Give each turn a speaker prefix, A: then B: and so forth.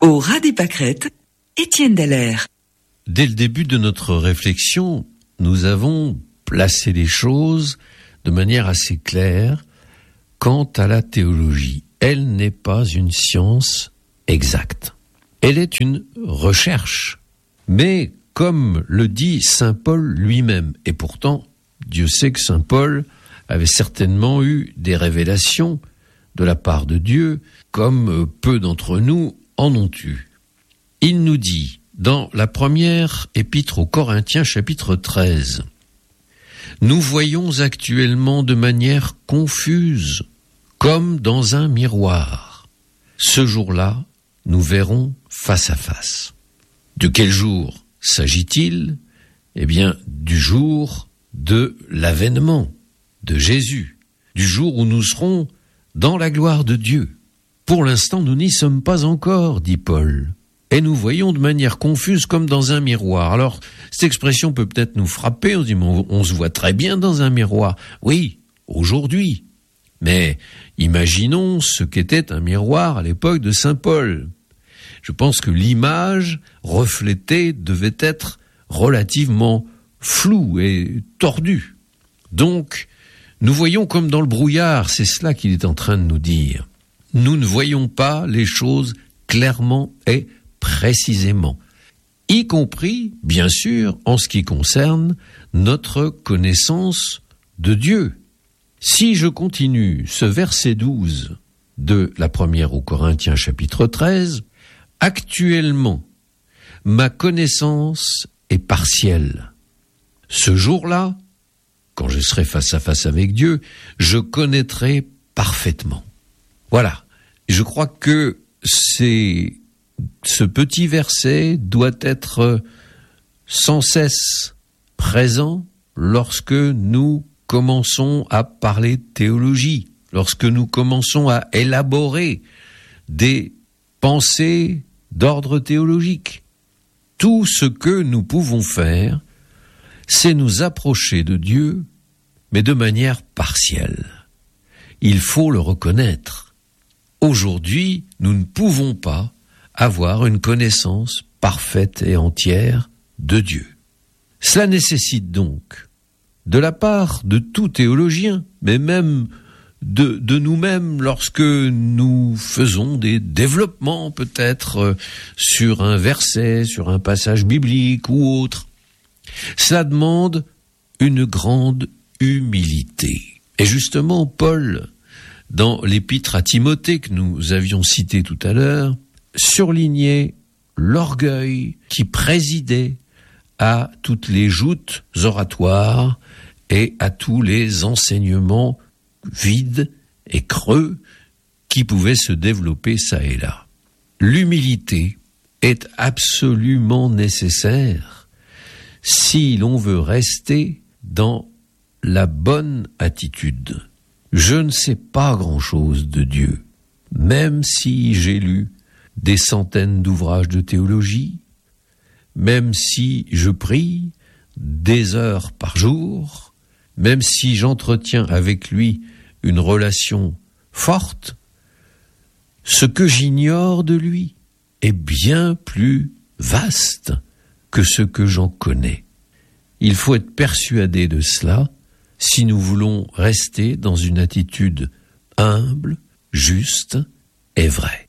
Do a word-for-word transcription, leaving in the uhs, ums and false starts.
A: Au ras des pâquerettes, Étienne Dallaire.
B: Dès le début de notre réflexion, nous avons placé les choses de manière assez claire quant à la théologie. Elle n'est pas une science exacte. Elle est une recherche. Mais comme le dit saint Paul lui-même, et pourtant, Dieu sait que saint Paul avait certainement eu des révélations de la part de Dieu, comme peu d'entre nous en ont eu. Il nous dit, dans la première épître aux Corinthiens, chapitre treize, « Nous voyons actuellement de manière confuse, comme dans un miroir. Ce jour-là, nous verrons face à face. » De quel jour s'agit-il ? Eh bien, du jour de l'avènement de Jésus, du jour où nous serons dans la gloire de Dieu. Pour l'instant, nous n'y sommes pas encore, dit Paul. Et nous voyons de manière confuse comme dans un miroir. Alors, cette expression peut peut-être nous frapper. On se dit, mais on, on se voit très bien dans un miroir. Oui, aujourd'hui. Mais imaginons ce qu'était un miroir à l'époque de saint Paul. Je pense que l'image reflétée devait être relativement floue et tordue. Donc, nous voyons comme dans le brouillard, c'est cela qu'il est en train de nous dire. Nous ne voyons pas les choses clairement et précisément, y compris, bien sûr, en ce qui concerne notre connaissance de Dieu. Si je continue ce verset douze de la première aux Corinthiens chapitre treize, actuellement, ma connaissance est partielle. Ce jour-là, quand je serai face à face avec Dieu, je connaîtrai parfaitement. Voilà. Je crois que c'est, ce petit verset doit être sans cesse présent lorsque nous commençons à parler théologie, lorsque nous commençons à élaborer des pensées d'ordre théologique. Tout ce que nous pouvons faire, c'est nous approcher de Dieu, mais de manière partielle. Il faut le reconnaître. Aujourd'hui, nous ne pouvons pas avoir une connaissance parfaite et entière de Dieu. Cela nécessite donc, de la part de tout théologien, mais même de, de nous-mêmes, lorsque nous faisons des développements peut-être sur un verset, sur un passage biblique ou autre, cela demande une grande humilité. Et justement, Paul, dans l'épître à Timothée que nous avions cité tout à l'heure, surlignait l'orgueil qui présidait à toutes les joutes oratoires et à tous les enseignements vides et creux qui pouvaient se développer çà et là. L'humilité est absolument nécessaire si l'on veut rester dans la bonne attitude. Je ne sais pas grand-chose de Dieu, même si j'ai lu des centaines d'ouvrages de théologie, même si je prie des heures par jour, même si j'entretiens avec lui une relation forte, ce que j'ignore de lui est bien plus vaste que ce que j'en connais. Il faut être persuadé de cela si nous voulons rester dans une attitude humble, juste et vraie.